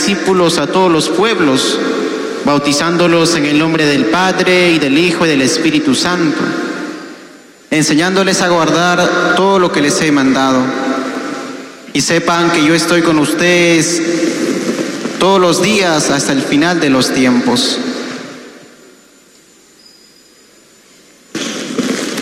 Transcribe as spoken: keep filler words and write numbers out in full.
discípulos a todos los pueblos, bautizándolos en el nombre del Padre, y del Hijo, y del Espíritu Santo, enseñándoles a guardar todo lo que les he mandado. Y sepan que yo estoy con ustedes todos los días hasta el final de los tiempos.